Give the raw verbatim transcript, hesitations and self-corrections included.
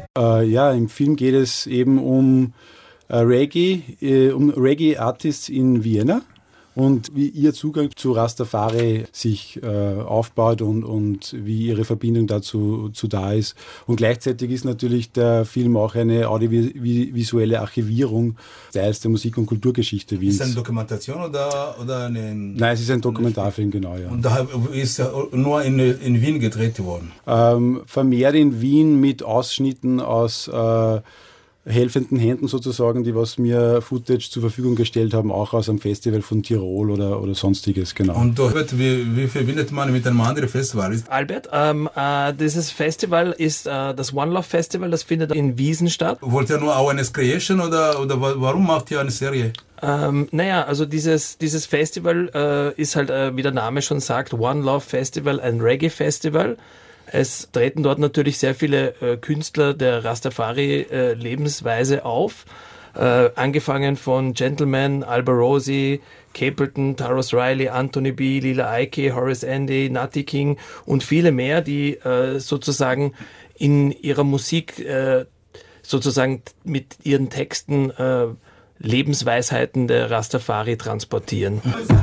Äh, ja, im Film geht es eben um äh, Reggae, äh, um Reggae-Artists in Vienna und wie ihr Zugang zu Rastafari sich äh, aufbaut und, und wie ihre Verbindung dazu zu da ist. Und gleichzeitig ist natürlich der Film auch eine audiovisuelle Archivierung Teils der Musik- und Kulturgeschichte Wiens. Ist es eine Dokumentation oder, oder eine... Nein, es ist ein Dokumentarfilm, genau, ja. Und da ist er nur in, in Wien gedreht worden? Ähm, vermehrt in Wien mit Ausschnitten aus äh, helfenden Händen sozusagen, die was mir Footage zur Verfügung gestellt haben, auch aus einem Festival von Tirol oder, oder sonstiges, genau. Und Albert, wie, wie verbindet man mit einem anderen Festival? Albert, ähm, äh, dieses Festival ist äh, das One Love Festival, das findet in Wiesen statt. Wollt ihr nur Awareness Creation oder, oder warum macht ihr eine Serie? Ähm, naja, also dieses, dieses Festival äh, ist halt, äh, wie der Name schon sagt, One Love Festival, ein Reggae Festival. Es treten dort natürlich sehr viele äh, Künstler der Rastafari-Lebensweise äh, auf, äh, angefangen von Gentleman, Alba Rosie, Capleton, Tarrus Riley, Anthony B., Lila Ike, Horace Andy, Nutty King und viele mehr, die äh, sozusagen in ihrer Musik äh, sozusagen mit ihren Texten äh, Lebensweisheiten der Rastafari transportieren.